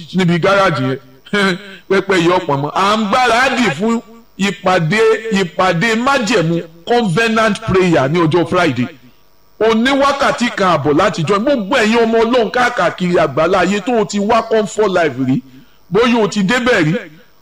níbi gáràjì yẹn pẹpẹ yìí ọ̀pọ̀ mọ́ à ń gbáradì fún ìpàdé májẹ̀mú covenant prayer ní ọjọ́ Friday òní wákàtí kan àbọ̀ láti join gbogbo ẹ̀yin ọmọ Ọlọ́run káàkiri àgbàlá ayé tó o ti wá Comfort Life rí bóyá o ti débẹ̀ rí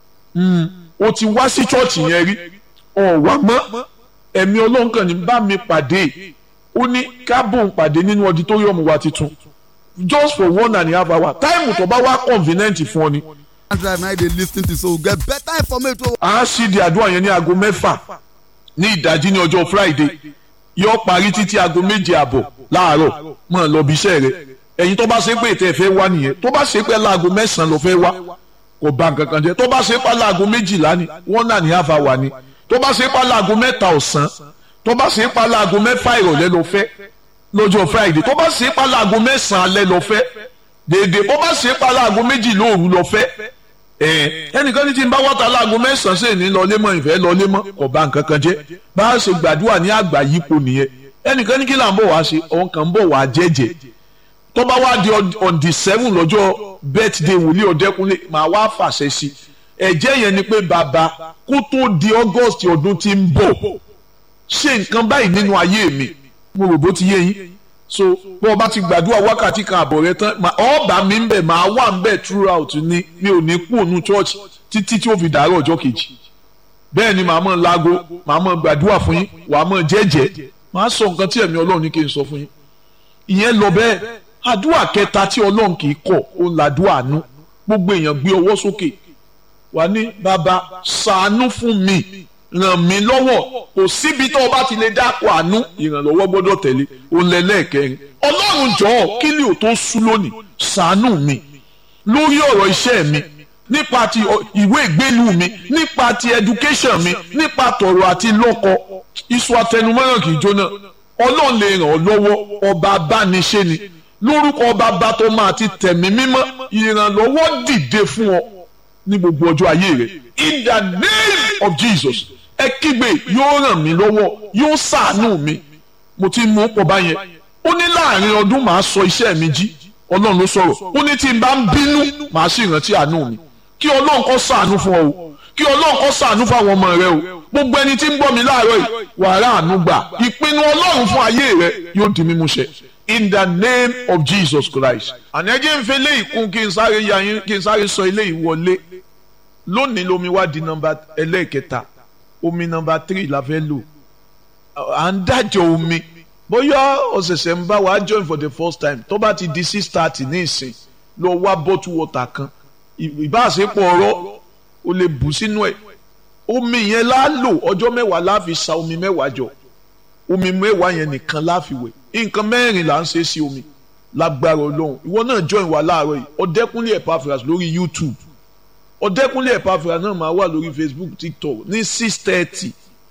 o ti wá sí chọ́ọ̀chì yẹn rí ọ̀wá mọ́ ẹ̀mí Ọlọ́run kan ní bá mi pàdé ó ní kábòm pàdé nínú auditorium wa titun just for 1.5 hours táìmù tó bá wá convenient fún ọ ni. drive na dey lis ten to so get better information. a ṣì di àdúrà yẹn ní aago 6 ní ìdájí ní ọjọ́ Friday yóò parí títí aago 7:00 láàárọ̀ mọ̀ lọ bí iṣẹ́ rẹ̀ ẹ̀yin tó bá ṣe pé ètò ẹ̀fẹ́ wá nìyẹn tó bá ṣe pé láago 9 ló fẹ́ wá kò bá nǹkan kan jẹ́ tó bá ṣe pé láago 12 ni 1.5 hours ni tó bá ṣe pé láago 3 ọ̀sán tó bá ṣe pé láago 6 ìrọ̀lẹ́ ló fẹ́ lọ́jọ́ Friday tó bá ṣe pé láago 9 alẹ́ ló fẹ́ dèdè bó bá ṣe pé láago 2 lóru ló fẹ́ ẹnìkan ní tí ń bá wọ́ta láago 9 ṣe ní lọlé mọ́ ìfẹ́ lọlé mọ́ kò bá nǹkan kan jẹ́ bá a ṣe gbàdúrà ní àgbà yípo nìyẹn ẹnìkan ní kí là ń bọ̀ wá ṣe ọ̀hún kan ń bọ̀ wá jẹ́jẹ́ tó bá wá di on the 7 lọ́jọ́ birthday wòlíì Ọ̀dẹ́kúnlé màá wá fàṣẹ sí ẹ̀jẹ̀ yẹn ni pé bàbá kó tó di August ọdún tí ń bọ̀ ṣe nǹkan báyìí nínú ayé mi mo rò bó ti yé yín so bó o bá ti gbàdúrà wákàtí kan àbọ̀ rẹ tán ọba mi ń bẹ̀ máa wà ń bẹ̀ throughout ni mi ò ní kú ònú church títí tí ó fi dàárọ̀ ọjọ́ kejì bẹ́ẹ̀ ni màá mọ̀ láago màá mọ̀ gbàdúrà fún yín wàá mọ̀ jẹ́jẹ́ màá sọ nǹkan tí ẹ̀mí Ọlọ́run ní kí n sọ fún yín ìyẹn lọ bẹ́ẹ̀ àdúrà kẹta tí Ọlọ́run kì í kọ̀ òun làdúrà àánú gbogbo èèyàn gbé ọwọ́ sókè wà ní bàbá ṣàánú fún mi ràn mí lọ́wọ́ kò síbi tó o bá ti lè dákọ̀ àánú ìrànlọ́wọ́ gbọ́dọ̀ tẹ̀lé òun lẹ́lẹ́ẹ̀kẹrin Ọlọ́run jọ̀ọ́ kí ni ò tó sú lónìí ṣàánú mi lórí ọ̀rọ̀ iṣẹ́ mi nípa ti ìwé ìgbélú mi nípa ti education mi nípa tọ̀rọ̀ àti lọ́kọ iṣu atẹnumọ́ràn kì í jóná Ọlọ́run lè ràn ọ́ lọ́wọ́ ọba abániṣe ni lórúkọ ọba bàtọ́ máa ti tẹ̀mí mímọ́ ìrànlọ́wọ́ dìde fún ọ ní gbogbo ọjọ́ ayé rẹ̀ in the name of Jesus ẹ kígbe yóò ràn mí lọ́wọ́ yóò ṣàánú mi mo ti mú pọ̀ báyẹn ó ní láàrin ọdún màá sọ iṣẹ́ mi jí Ọlọ́run ló sọ̀rọ̀ ó ní tí n bá ń bínú màá sì rántí àánú mi kí Ọlọ́run kó ṣàánú fún ọ o kí Ọlọ́run kó ṣàánú fún àwọn ọmọ rẹ o gbogbo ẹni tí ń gbọ́ mi láàárọ̀ yìí wàrà àánú gbà ìpinnu Ọlọ́run fún ayé rẹ yóò di mímú ṣẹ in the name of Jesus Christ. àná ẹ jẹ́ ń fẹ́ léyìí kún kí n sáré sọ eléyìí wọlé lónìí lomi wá di nọ́mbà ẹlẹ́ẹ̀kẹta omi nọ́mbà 3 la fẹ́ lò à ń dájọ́ omi bóyá ọ̀sẹ̀sẹ̀ ń bá wa join for the first time tó bá ti di 6:30 ní ìsìn lọ wá bottle water kan ìbáṣepọ̀ ọ̀rọ̀ o lè bù sínú ẹ̀ omi yẹn la lò ọjọ́ 10 la fi sa omi 10 jọ omi 10 yẹn nìkan la fi wẹ̀ nǹkan 4 là ń ṣe sí omi lágbára Ọlọ́run ìwọ náà join wa láàárọ̀ yìí Ọ̀dẹ́kúnlé Epaphras lórí YouTube Ọ̀dẹ́kúnlé Epaphras náà máa wà lórí Facebook TikTok ní 6:30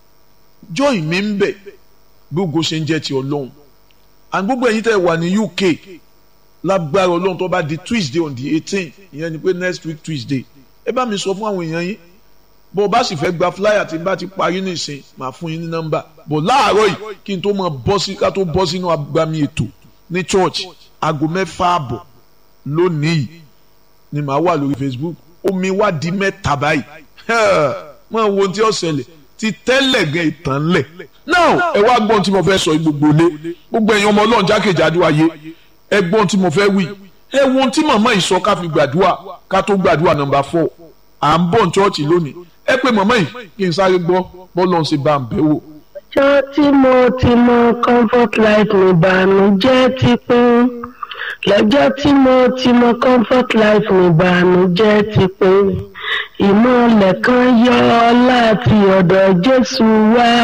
join mi ń bẹ̀ gbogbo ṣe ń jẹ́ ti Ọlọ́run and gbogbo ẹ̀yin tẹ́ wà ní UK lágbára Ọlọ́run tó bá di Tuesday on the 18th ìyẹn ni pé next week Tuesday ẹ bá mi sọ fún àwọn èèyàn yín bó o bá sì fẹ́ gba flyer tí n bá ti parí nìsín màá fún yín ní nọ́mbà bó láàárọ̀ yìí kí n tó mọ ká tó bọ́ sínú agbami ètò ní church aago 6:30 lónìí ni màá wà lórí Facebook omi wá di 3 báyìí mọ wo ohun tí ó ṣẹlẹ̀ ti tẹ́lẹ̀ gan ìtàn lẹ̀ now ẹ wá gbọ́n tí mo fẹ́ sọ gbogbo lé gbogbo ẹ̀yin ọmọ Ọlọ́run jákèjádò ayé ẹ gbọ́n tí mo fẹ́ wí ẹ wo ohun tí màmá yìí sọ ká fi gbàdúrà ká tó gbàdúrà nọ́mbà 4 à ń bọ̀ ní chọ́ọ̀chì lónìí ẹ pé màmá yìí kí n sáré gbọ́ bọ́ọ̀lù ọ̀hún ṣe bá ń bẹ̀ wò. ọjọ́ tí mo ti mọ Comfort Life ní ìbànújẹ́ ti pín lọ́jọ́ tí mo ti mọ Comfort Life ní ìbànújẹ́ ti pín ìmọ̀lẹ̀ kan yọ láti ọ̀dọ̀ Jésù wá